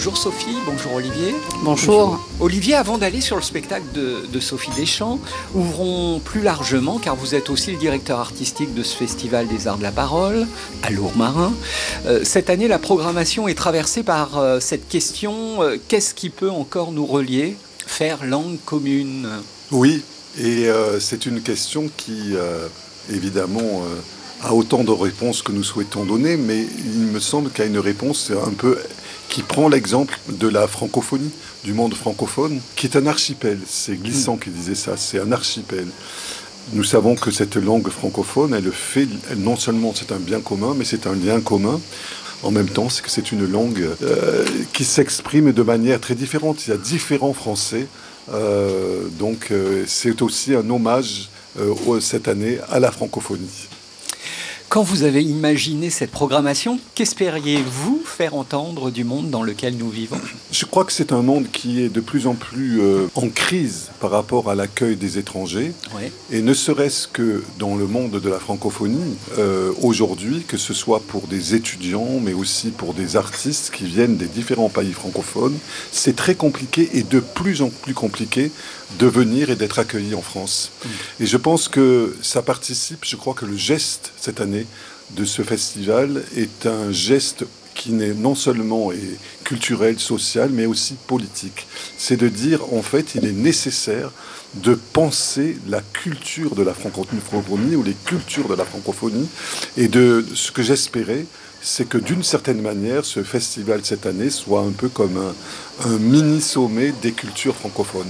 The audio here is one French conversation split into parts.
Bonjour Sophie, bonjour Olivier. Bonjour. Olivier, avant d'aller sur le spectacle de Sophie Deschamps, ouvrons plus largement, car vous êtes aussi le directeur artistique de ce Festival des Arts de la Parole, à Lourmarin. Cette année, la programmation est traversée par cette question, qu'est-ce qui peut encore nous relier, faire langue commune ? Oui, et c'est une question qui, évidemment, a autant de réponses que nous souhaitons donner, mais il me semble qu'il y a une réponse un peu qui prend l'exemple de la francophonie, du monde francophone, qui est un archipel. C'est Glissant qui disait ça, c'est un archipel. Nous savons que cette langue francophone, non seulement c'est un bien commun, mais c'est un lien commun. En même temps, c'est que c'est une langue qui s'exprime de manière très différente. Il y a différents français. Donc c'est aussi un hommage cette année à la francophonie. Quand vous avez imaginé cette programmation, qu'espériez-vous faire entendre du monde dans lequel nous vivons ? Je crois que c'est un monde qui est de plus en plus en crise par rapport à l'accueil des étrangers. Ouais. Et ne serait-ce que dans le monde de la francophonie, aujourd'hui, que ce soit pour des étudiants, mais aussi pour des artistes qui viennent des différents pays francophones, c'est très compliqué et de plus en plus compliqué de venir et d'être accueilli en France. Et je pense que ça participe, je crois que le geste cette année de ce festival est un geste qui n'est non seulement culturel, social, mais aussi politique. C'est de dire, en fait, il est nécessaire de penser la culture de la francophonie ou les cultures de la francophonie. Et ce que j'espérais, c'est que d'une certaine manière, ce festival cette année soit un peu comme un mini-sommet des cultures francophones.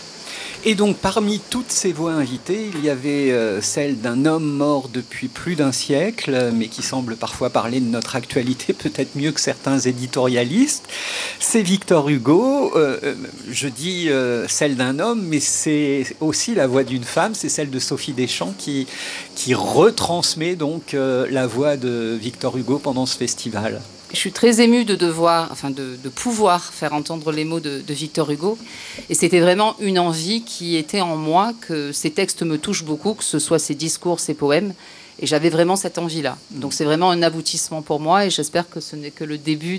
Et donc, parmi toutes ces voix invitées, il y avait celle d'un homme mort depuis plus d'un siècle, mais qui semble parfois parler de notre actualité peut-être mieux que certains éditorialistes. C'est Victor Hugo. Je dis celle d'un homme, mais c'est aussi la voix d'une femme, c'est celle de Sophie Deschamps qui retransmet donc la voix de Victor Hugo pendant ce festival. Je suis très émue de pouvoir faire entendre les mots de Victor Hugo. Et c'était vraiment une envie qui était en moi, que ces textes me touchent beaucoup, que ce soit ses discours, ses poèmes. Et j'avais vraiment cette envie-là. Donc c'est vraiment un aboutissement pour moi et j'espère que ce n'est que le début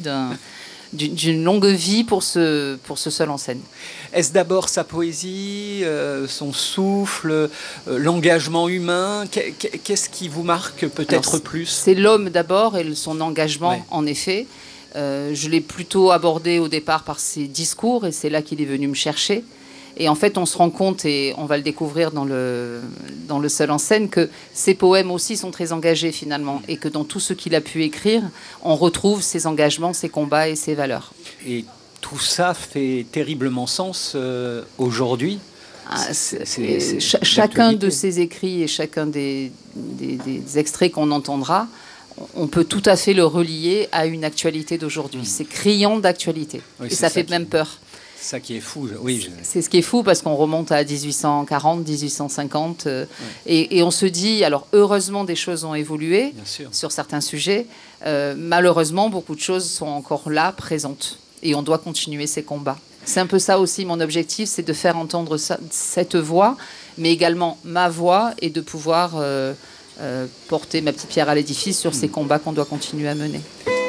d'une longue vie pour ce seul en scène. Est-ce d'abord sa poésie, son souffle, l'engagement humain ? Qu'est-ce qui vous marque peut-être plus ? C'est l'homme d'abord et son engagement, ouais. En effet. Je l'ai plutôt abordé au départ par ses discours et c'est là qu'il est venu me chercher. Et en fait, on se rend compte, et on va le découvrir dans le seul en scène, que ses poèmes aussi sont très engagés finalement, et que dans tout ce qu'il a pu écrire, on retrouve ses engagements, ses combats et ses valeurs. Et tout ça fait terriblement sens aujourd'hui. Chacun de ses écrits et chacun des extraits qu'on entendra, on peut tout à fait le relier à une actualité d'aujourd'hui. C'est criant d'actualité. Oui, et ça fait même peur. C'est ça qui est fou. Oui, c'est ce qui est fou parce qu'on remonte à 1840, 1850 et on se dit, alors heureusement des choses ont évolué sur certains sujets, malheureusement beaucoup de choses sont encore là, présentes et on doit continuer ces combats. C'est un peu ça aussi mon objectif, c'est de faire entendre cette voix, mais également ma voix et de pouvoir porter ma petite pierre à l'édifice sur ces combats qu'on doit continuer à mener.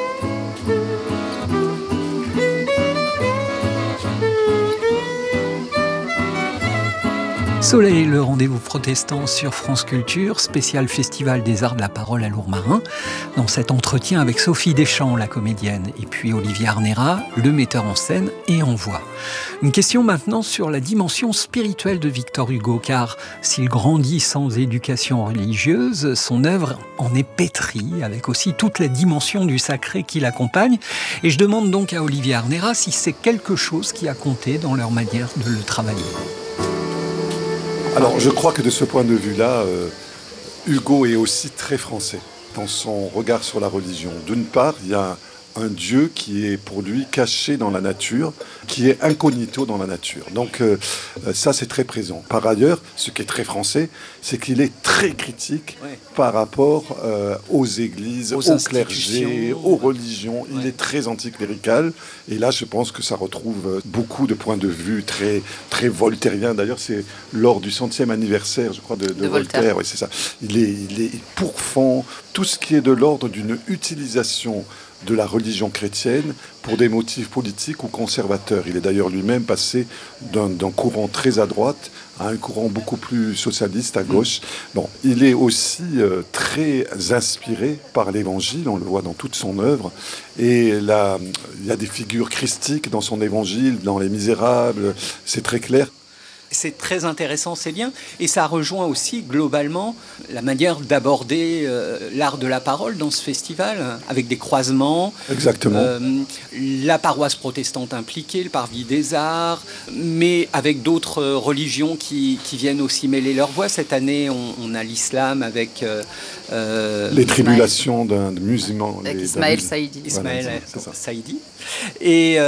Soleil, le rendez-vous protestant sur France Culture, spécial Festival des Arts de la Parole à Lourmarin. Dans cet entretien avec Sophie Deschamps, la comédienne, et puis Olivier Arnera, le metteur en scène et en voix. Une question maintenant sur la dimension spirituelle de Victor Hugo, car s'il grandit sans éducation religieuse, son œuvre en est pétrie, avec aussi toute la dimension du sacré qui l'accompagne. Et je demande donc à Olivier Arnera si c'est quelque chose qui a compté dans leur manière de le travailler. Alors, je crois que de ce point de vue-là, Hugo est aussi très français dans son regard sur la religion. D'une part, il y a un Dieu qui est pour lui caché dans la nature, qui est incognito dans la nature. Donc ça, c'est très présent. Par ailleurs, ce qui est très français, c'est qu'il est très critique par rapport aux églises, au clergé, aux religions. Il est très anticlérical. Et là, je pense que ça retrouve beaucoup de points de vue très, très voltairiens. D'ailleurs, c'est lors du 100e anniversaire, je crois, de Voltaire. Oui, c'est ça. Il pourfend tout ce qui est de l'ordre d'une utilisation de la religion chrétienne pour des motifs politiques ou conservateurs. Il est d'ailleurs lui-même passé d'un courant très à droite à un courant beaucoup plus socialiste à gauche. Bon, il est aussi très inspiré par l'Évangile, on le voit dans toute son œuvre. Et là, il y a des figures christiques dans son Évangile, dans Les Misérables, c'est très clair. C'est très intéressant ces liens et ça rejoint aussi globalement la manière d'aborder l'art de la parole dans ce festival avec des croisements. Exactement. La paroisse protestante impliquée, le Parvis des Arts, mais avec d'autres religions qui viennent aussi mêler leur voix. Cette année, on a l'islam avec... les tribulations d'un musulman. Avec Ismaël Saïdi. Ismaël voilà, Saïdi. Et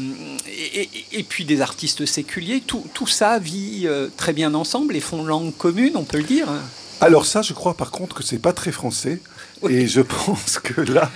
puis des artistes séculiers. Tout ça vit très bien ensemble et font langue commune, on peut le dire. Alors ça, je crois par contre que c'est pas très français. Oui. Et je pense que là,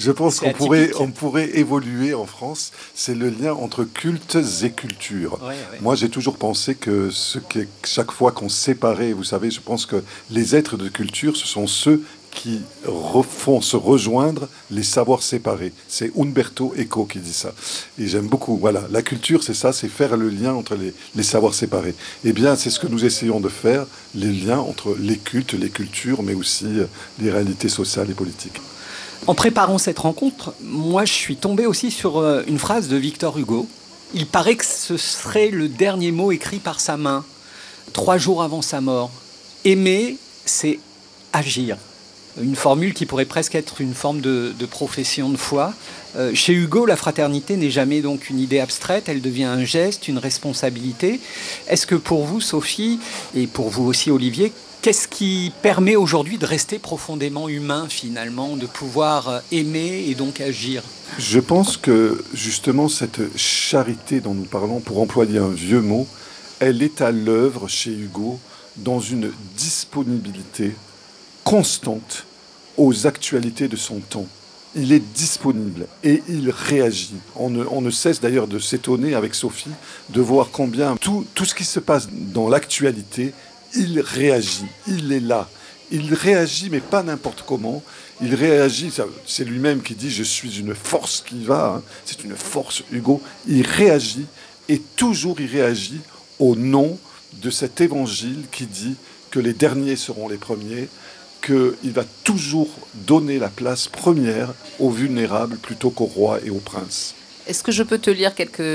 qu'on pourrait évoluer en France. C'est le lien entre cultes et cultures. Ouais. Moi, j'ai toujours pensé que chaque fois qu'on séparait, vous savez, je pense que les êtres de culture, ce sont ceux qui font se rejoindre les savoirs séparés. C'est Umberto Eco qui dit ça. Et j'aime beaucoup. Voilà, la culture, c'est ça, c'est faire le lien entre les savoirs séparés. Eh bien, c'est ce que nous essayons de faire, les liens entre les cultes, les cultures, mais aussi les réalités sociales et politiques. En préparant cette rencontre, moi, je suis tombé aussi sur une phrase de Victor Hugo. Il paraît que ce serait le dernier mot écrit par sa main, 3 jours avant sa mort. Aimer, c'est agir. Une formule qui pourrait presque être une forme de profession de foi. Chez Hugo, la fraternité n'est jamais donc une idée abstraite, elle devient un geste, une responsabilité. Est-ce que pour vous, Sophie, et pour vous aussi, Olivier, qu'est-ce qui permet aujourd'hui de rester profondément humain, finalement, de pouvoir aimer et donc agir ? Je pense que, justement, cette charité dont nous parlons, pour employer un vieux mot, elle est à l'œuvre chez Hugo dans une disponibilité constante aux actualités de son temps. Il est disponible et il réagit. On ne cesse d'ailleurs de s'étonner avec Sophie de voir combien tout ce qui se passe dans l'actualité, il réagit, il est là. Il réagit, mais pas n'importe comment. Il réagit, c'est lui-même qui dit « je suis une force qui va hein. ». C'est une force, Hugo. Il réagit et toujours il réagit au nom de cet évangile qui dit que les derniers seront les premiers, qu'il va toujours donner la place première aux vulnérables plutôt qu'aux rois et aux princes. Est-ce que je peux te lire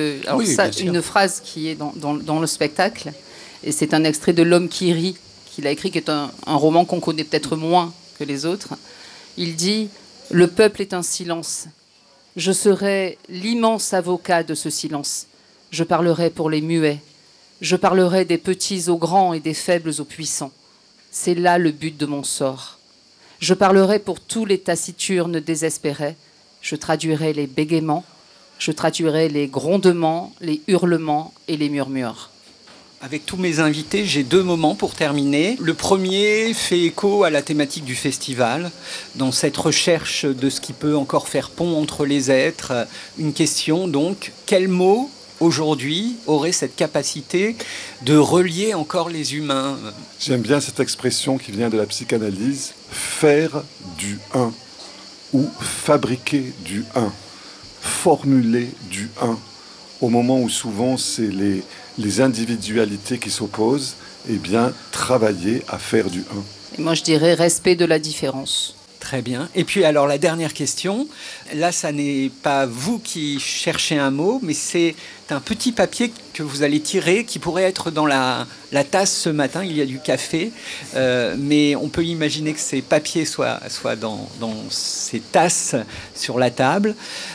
une phrase qui est dans le spectacle, et c'est un extrait de L'homme qui rit, qu'il a écrit, qui est un roman qu'on connaît peut-être moins que les autres. Il dit « Le peuple est un silence. Je serai l'immense avocat de ce silence. Je parlerai pour les muets. Je parlerai des petits aux grands et des faibles aux puissants. C'est là le but de mon sort. Je parlerai pour tous les taciturnes désespérés. Je traduirai les bégaiements. Je traduirai les grondements, les hurlements et les murmures. » Avec tous mes invités, j'ai 2 moments pour terminer. Le premier fait écho à la thématique du festival, dans cette recherche de ce qui peut encore faire pont entre les êtres. Une question donc, quel mot aujourd'hui aurait cette capacité de relier encore les humains ? J'aime bien cette expression qui vient de la psychanalyse, faire du un, ou fabriquer du un, formuler du un, au moment où souvent c'est les individualités qui s'opposent, eh bien travailler à faire du un. Et moi je dirais respect de la différence. Très bien. Et puis alors la dernière question, là ça n'est pas vous qui cherchez un mot, mais c'est un petit papier que vous allez tirer qui pourrait être dans la tasse ce matin. Il y a du café, mais on peut imaginer que ces papiers soient dans ces tasses sur la table.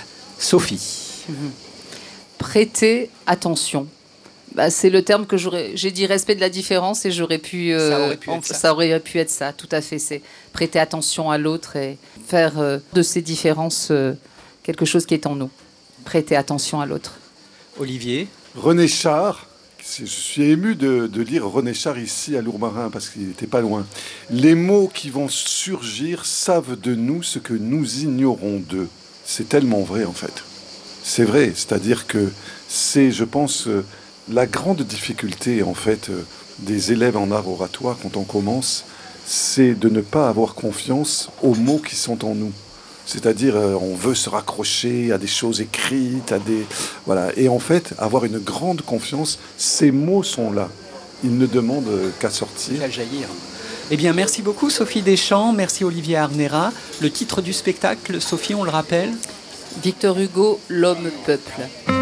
Sophie. Prêtez attention. C'est le terme que j'ai dit, respect de la différence, et j'aurais pu, ça aurait pu être ça, tout à fait. C'est prêter attention à l'autre et faire de ces différences quelque chose qui est en nous. Prêter attention à l'autre. Olivier. René Char, je suis ému de lire René Char ici à Lourmarin parce qu'il n'était pas loin. Les mots qui vont surgir savent de nous ce que nous ignorons d'eux. C'est tellement vrai en fait. C'est vrai, c'est-à-dire que c'est, je pense... la grande difficulté, en fait, des élèves en art oratoire, quand on commence, c'est de ne pas avoir confiance aux mots qui sont en nous. C'est-à-dire, on veut se raccrocher à des choses écrites, voilà. Et en fait, avoir une grande confiance, ces mots sont là. Ils ne demandent qu'à sortir. Qu'à jaillir. Eh bien, merci beaucoup Sophie Deschamps, merci Olivier Arnera. Le titre du spectacle, Sophie, on le rappelle ? Victor Hugo, L'homme-peuple.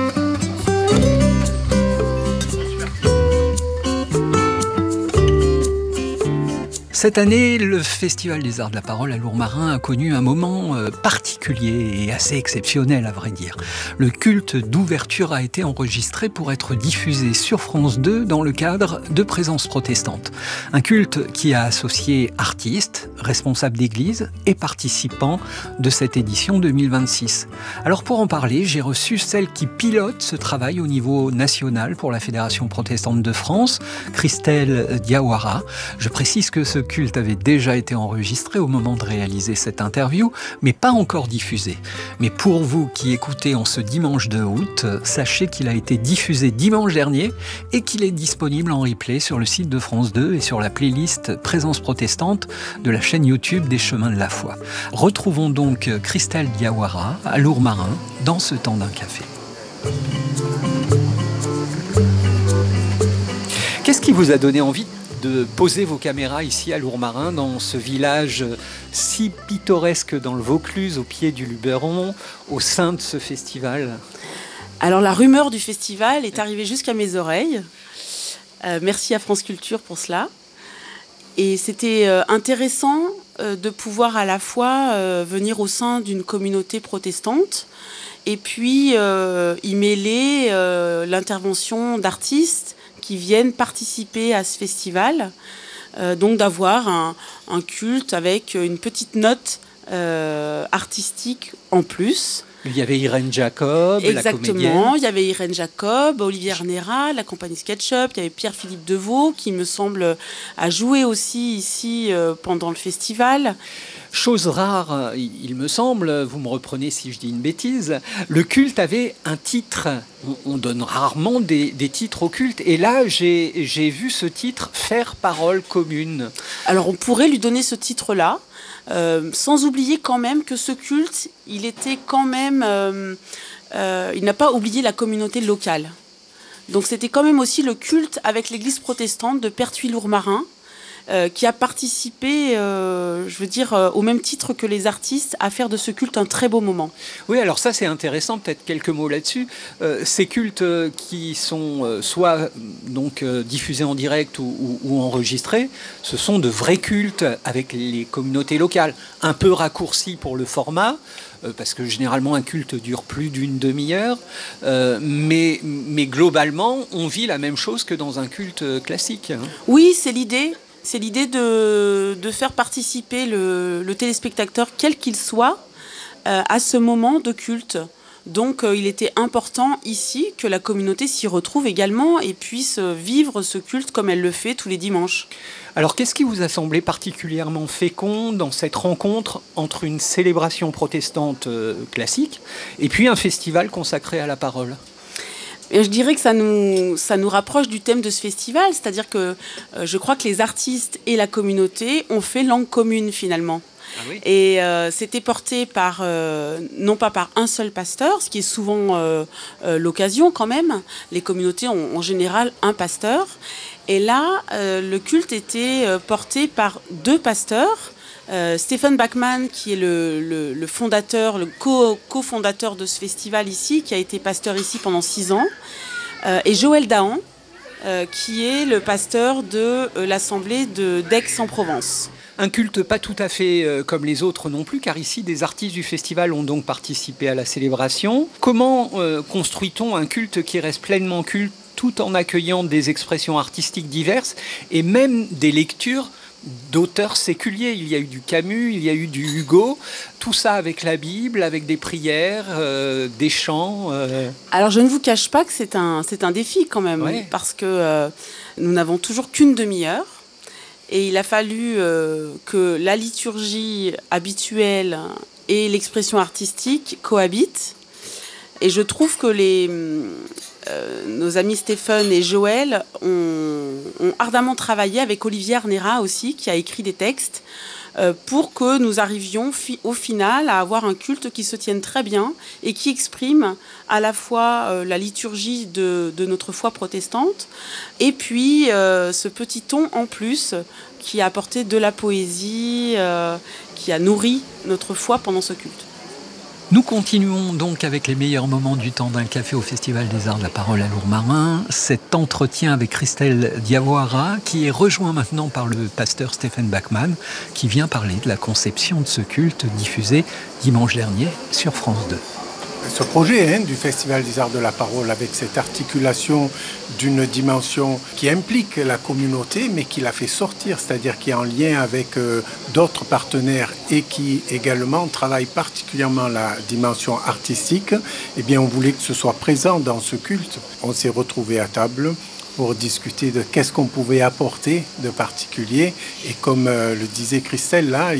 Cette année, le Festival des Arts de la Parole à Lourmarin a connu un moment particulier et assez exceptionnel, à vrai dire. Le culte d'ouverture a été enregistré pour être diffusé sur France 2 dans le cadre de Présence protestante. Un culte qui a associé artistes, responsables d'église et participants de cette édition 2026. Alors pour en parler, j'ai reçu celle qui pilote ce travail au niveau national pour la Fédération protestante de France, Christelle Diawara. Je précise que ce culte avait déjà été enregistré au moment de réaliser cette interview, mais pas encore diffusé. Mais pour vous qui écoutez en ce dimanche de août, sachez qu'il a été diffusé dimanche dernier et qu'il est disponible en replay sur le site de France 2 et sur la playlist Présence protestante de la chaîne YouTube des Chemins de la Foi. Retrouvons donc Christelle Diawara à Lourmarin dans ce temps d'un café. Qu'est-ce qui vous a donné envie de poser vos caméras ici à Lourmarin, dans ce village si pittoresque dans le Vaucluse, au pied du Luberon, au sein de ce festival ? Alors la rumeur du festival est arrivée jusqu'à mes oreilles. Merci à France Culture pour cela. Et c'était intéressant de pouvoir à la fois venir au sein d'une communauté protestante et puis y mêler l'intervention d'artistes qui viennent participer à ce festival, donc d'avoir un culte avec une petite note artistique en plus. Il y avait Irène Jacob, la comédienne. Exactement, il y avait Irène Jacob, Olivier Arnera, la compagnie SketchUp, il y avait Pierre-Philippe Deveau qui me semble a joué aussi ici pendant le festival. Chose rare, il me semble, vous me reprenez si je dis une bêtise, le culte avait un titre. On donne rarement des titres au culte. Et là, j'ai vu ce titre « Faire parole commune ». Alors, on pourrait lui donner ce titre-là, sans oublier quand même que ce culte, il était quand même... il n'a pas oublié la communauté locale. Donc, c'était quand même aussi le culte avec l'église protestante de Pertuis-Lourmarin, qui a participé, au même titre que les artistes, à faire de ce culte un très beau moment. Oui, alors ça c'est intéressant, peut-être quelques mots là-dessus. Ces cultes qui sont soit donc diffusés en direct ou enregistrés, ce sont de vrais cultes avec les communautés locales, un peu raccourcis pour le format, parce que généralement un culte dure plus d'une demi-heure, mais globalement on vit la même chose que dans un culte classique. Oui, c'est l'idée. C'est l'idée de faire participer le téléspectateur, quel qu'il soit, à ce moment de culte. Donc il était important ici que la communauté s'y retrouve également et puisse vivre ce culte comme elle le fait tous les dimanches. Alors qu'est-ce qui vous a semblé particulièrement fécond dans cette rencontre entre une célébration protestante classique et puis un festival consacré à la parole ? Et je dirais que ça nous rapproche du thème de ce festival, c'est-à-dire que je crois que les artistes et la communauté ont fait langue commune finalement. Ah oui. Et c'était porté par, non pas par un seul pasteur, ce qui est souvent l'occasion quand même. Les communautés ont en général un pasteur. Et là, le culte était porté par deux pasteurs. Stephen Bachman, qui est le fondateur, le cofondateur de ce festival ici, qui a été pasteur ici pendant 6 ans, et Joël Dahan, qui est le pasteur de l'Assemblée d'Aix-en-Provence. Un culte pas tout à fait comme les autres non plus, car ici, des artistes du festival ont donc participé à la célébration. Comment construit-on un culte qui reste pleinement culte, tout en accueillant des expressions artistiques diverses et même des lectures d'auteurs séculiers? Il y a eu du Camus, il y a eu du Hugo, tout ça avec la Bible, avec des prières, des chants. Alors je ne vous cache pas que c'est un défi quand même, ouais. Parce que nous n'avons toujours qu'une demi-heure et il a fallu que la liturgie habituelle et l'expression artistique cohabitent. Et je trouve que nos amis Stéphane et Joël ont ardemment travaillé avec Olivier Arnera aussi, qui a écrit des textes pour que nous arrivions au final à avoir un culte qui se tienne très bien et qui exprime à la fois la liturgie de notre foi protestante et puis ce petit ton en plus qui a apporté de la poésie, qui a nourri notre foi pendant ce culte. Nous continuons donc avec les meilleurs moments du temps d'un café au Festival des Arts de la Parole à Lourmarin. Cet entretien avec Christelle Diawara, qui est rejoint maintenant par le pasteur Stephen Bachmann, qui vient parler de la conception de ce culte diffusé dimanche dernier sur France 2. Ce projet du Festival des Arts de la Parole, avec cette articulation d'une dimension qui implique la communauté, mais qui la fait sortir, c'est-à-dire qui est en lien avec d'autres partenaires et qui également travaille particulièrement la dimension artistique, eh bien on voulait que ce soit présent dans ce culte. On s'est retrouvés à table pour discuter de qu'est-ce qu'on pouvait apporter de particulier. Et comme le disait Christelle, là,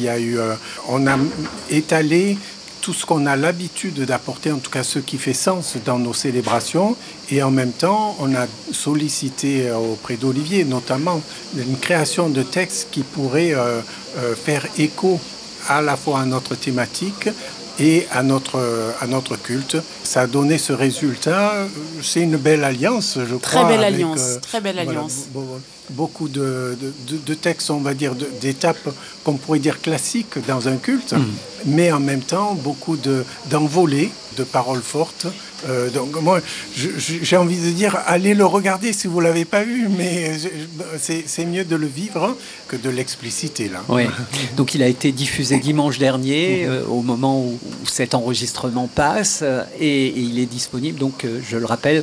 on a étalé tout ce qu'on a l'habitude d'apporter, en tout cas ce qui fait sens dans nos célébrations. Et en même temps, on a sollicité auprès d'Olivier, notamment, une création de textes qui pourrait faire écho à la fois à notre thématique et à notre culte. Ça a donné ce résultat. C'est une belle alliance, je crois. Très belle alliance, très belle alliance. Beaucoup de textes, on va dire, d'étapes qu'on pourrait dire classiques dans un culte, mais en même temps, beaucoup d'envolées, de paroles fortes. Donc moi, j'ai envie de dire, allez le regarder si vous ne l'avez pas vu, mais c'est mieux de le vivre que de l'expliciter, là. Oui. Donc il a été diffusé dimanche dernier, au moment où cet enregistrement passe, et il est disponible, donc je le rappelle,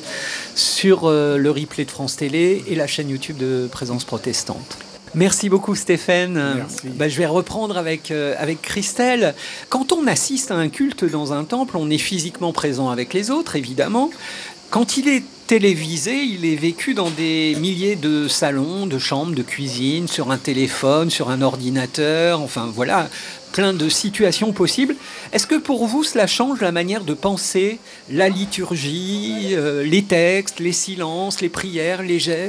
sur le replay de France Télé et la chaîne YouTube de Présence Protestante. Merci beaucoup Stéphane. Merci. Je vais reprendre avec Christelle. Quand on assiste à un culte dans un temple, on est physiquement présent avec les autres, évidemment. Quand il est télévisé, il est vécu dans des milliers de salons, de chambres, de cuisine, sur un téléphone, sur un ordinateur, enfin voilà, plein de situations possibles. Est-ce que pour vous, cela change la manière de penser la liturgie, les textes, les silences, les prières, les gestes ?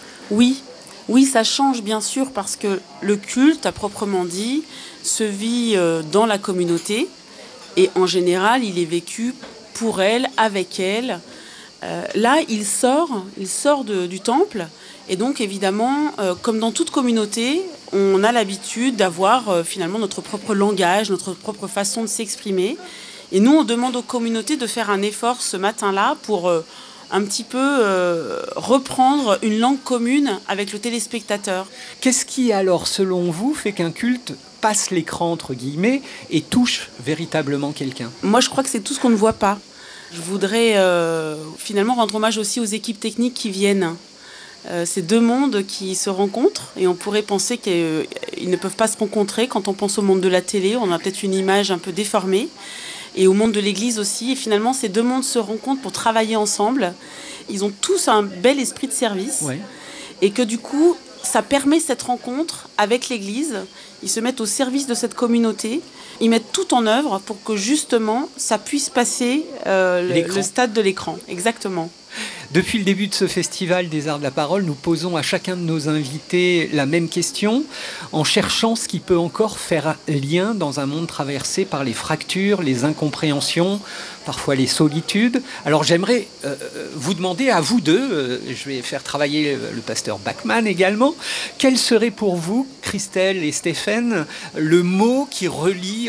Oui, ça change bien sûr parce que le culte, à proprement dit, se vit dans la communauté et en général, il est vécu pour elle, avec elle. Là, il sort du temple et donc évidemment, comme dans toute communauté, on a l'habitude d'avoir finalement notre propre langage, notre propre façon de s'exprimer. Et nous, on demande aux communautés de faire un effort ce matin-là pour un petit peu reprendre une langue commune avec le téléspectateur. Qu'est-ce qui, alors, selon vous, fait qu'un culte passe l'écran, entre guillemets, et touche véritablement quelqu'un ? Moi, je crois que c'est tout ce qu'on ne voit pas. Je voudrais finalement rendre hommage aussi aux équipes techniques qui viennent. C'est deux mondes qui se rencontrent et on pourrait penser qu'ils ne peuvent pas se rencontrer. Quand on pense au monde de la télé, on a peut-être une image un peu déformée. Et au monde de l'Église aussi. Et finalement, ces deux mondes se rencontrent pour travailler ensemble. Ils ont tous un bel esprit de service. Ouais. Et que du coup, ça permet cette rencontre avec l'Église. Ils se mettent au service de cette communauté. Ils mettent tout en œuvre pour que justement, ça puisse passer le stade de l'écran. Exactement. Depuis le début de ce festival des Arts de la Parole, nous posons à chacun de nos invités la même question, en cherchant ce qui peut encore faire lien dans un monde traversé par les fractures, les incompréhensions, parfois les solitudes. Alors j'aimerais vous demander à vous deux, je vais faire travailler le pasteur Bachmann également, quel serait pour vous, Christelle et Stéphane, le mot qui relie